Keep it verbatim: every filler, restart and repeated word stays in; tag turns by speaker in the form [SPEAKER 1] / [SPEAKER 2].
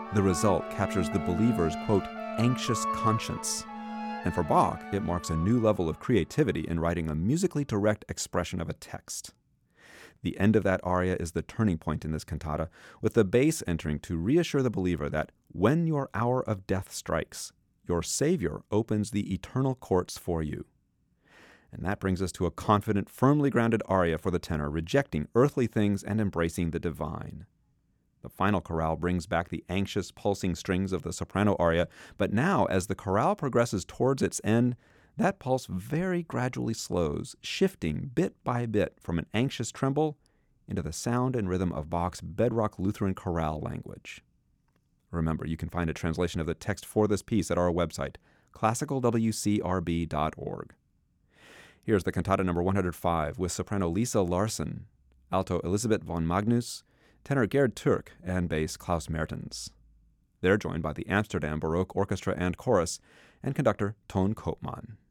[SPEAKER 1] The result captures the believer's, quote, anxious conscience. And for Bach, it marks a new level of creativity in writing a musically direct expression of a text. The end of that aria is the turning point in this cantata, with the bass entering to reassure the believer that when your hour of death strikes, your Savior opens the eternal courts for you. And that brings us to a confident, firmly grounded aria for the tenor, rejecting earthly things and embracing the divine. The final chorale brings back the anxious, pulsing strings of the soprano aria, but now, as the chorale progresses towards its end, that pulse very gradually slows, shifting bit by bit from an anxious tremble into the sound and rhythm of Bach's bedrock Lutheran chorale language. Remember, you can find a translation of the text for this piece at our website, classical w c r b dot org. Here's the cantata number one hundred five with soprano Lisa Larsen, alto Elisabeth von Magnus, tenor Gerd Türk, and bass Klaus Mertens. They're joined by the Amsterdam Baroque Orchestra and Chorus and conductor Toon Koopman.